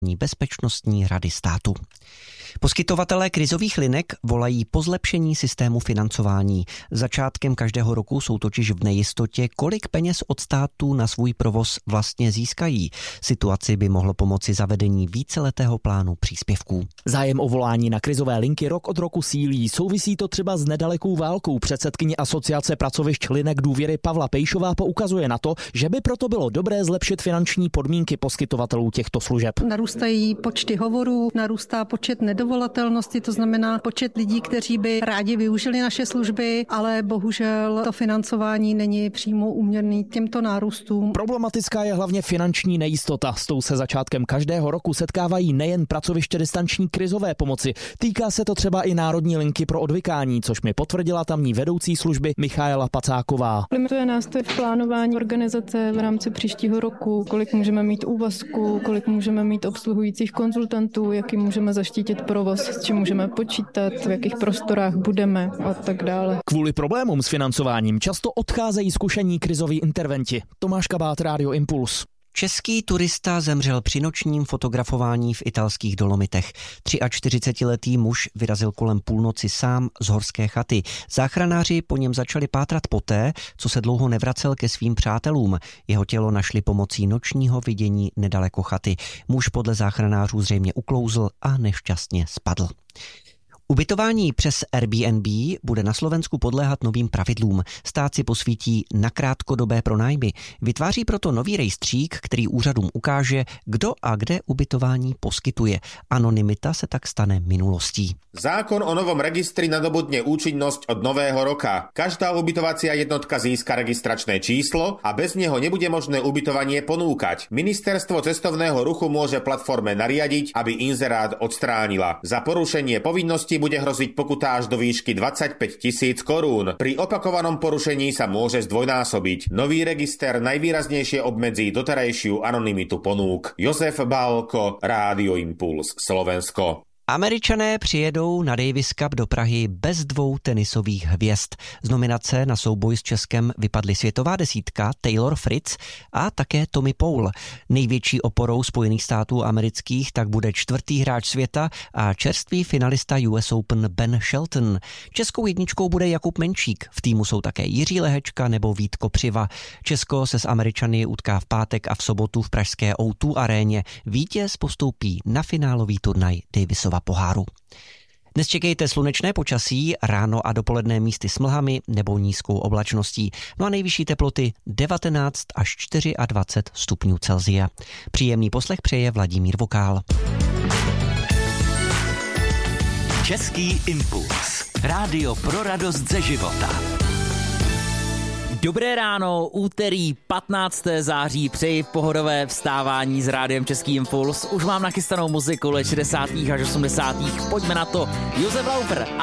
Bezpečnostní rady státu. Poskytovatelé krizových linek volají po zlepšení systému financování. Začátkem každého roku jsou totiž v nejistotě, kolik peněz od státu na svůj provoz vlastně získají. Situaci by mohlo pomoci zavedení víceletého plánu příspěvků. Zájem o volání na krizové linky rok od roku sílí. Souvisí to třeba s nedalekou válkou. Předsedkyně Asociace pracovišť linek důvěry Pavla Pejšová poukazuje na to, že by proto bylo dobré zlepšit finanční podmínky poskytovatelů těchto služeb. Narůstají počty hovorů, narůstá počet nedovolatelnosti, to znamená počet lidí, kteří by rádi využili naše služby, ale bohužel to financování není přímo úměrný těmto nárůstům. Problematická je hlavně finanční nejistota. S tou se začátkem každého roku setkávají nejen pracoviště distanční krizové pomoci. Týká se to třeba i Národní linky pro odvykání, což mi potvrdila tamní vedoucí služby Michaela Pacáková. Limituje nás to v plánování organizace v rámci příštího roku, kolik můžeme mít úvazků, kolik můžeme mít obsluhujících konzultantů, jaký můžeme zaštítit provoz, s čím můžeme počítat, v jakých prostorách budeme a tak dále. Kvůli problémům s financováním často odcházejí zkušení krizoví interventi. Tomáš Kabát, Rádio Impuls. Český turista zemřel při nočním fotografování v italských Dolomitech. 43letý muž vyrazil kolem půlnoci sám z horské chaty. Záchranáři po něm začali pátrat poté, co se dlouho nevracel ke svým přátelům. Jeho tělo našli pomocí nočního vidění nedaleko chaty. Muž podle záchranářů zřejmě uklouzl a nešťastně spadl. Ubytování přes Airbnb bude na Slovensku podléhat novým pravidlům. Stát si posvítí na krátkodobé pronájmy. Vytváří proto nový rejstřík, který úřadům ukáže, kdo a kde ubytování poskytuje. Anonymita se tak stane minulostí. Zákon o novom registri nadobudne účinnosť od nového roka. Každá ubytovacia jednotka získa registračné číslo a bez neho nebude možné ubytovanie ponúkať. Ministerstvo cestovného ruchu môže platforme nariadiť, aby inzerát odstránila. Za porušenie povinnosti bude hroziť pokuta až do výšky 25 000 korún. Pri opakovanom porušení sa môže zdvojnásobiť. Nový register najvýraznejšie obmedzí doterajšiu anonymitu ponúk. Jozef Bálko, Rádio Impuls, Slovensko. Američané přijedou na Davis Cup do Prahy bez 2 tenisových hvězd. Z nominace na souboj s Českem vypadly světová desítka Taylor Fritz a také Tommy Paul. Největší oporou Spojených států amerických tak bude 4. hráč světa a čerstvý finalista US Open Ben Shelton. Českou jedničkou bude Jakub Menšík. V týmu jsou také Jiří Lehečka nebo Vít Kopřiva. Česko se s Američany utká v pátek a v sobotu v pražské O2 aréně. Vítěz postoupí na finálový turnaj Davisova poháru. Dnes čekejte slunečné počasí, ráno a dopoledne místy s mlhami nebo nízkou oblačností. No a nejvyšší teploty 19 až 24 stupňů Celsia. Příjemný poslech přeje Vladimír Vokál. Český impuls. Rádio pro radost ze života. Dobré ráno, úterý 15. září, přeji pohodové vstávání s Rádiem Český impuls. Už mám nachystanou muziku let 60. až 80. Pojďme na to. Josef Laufer.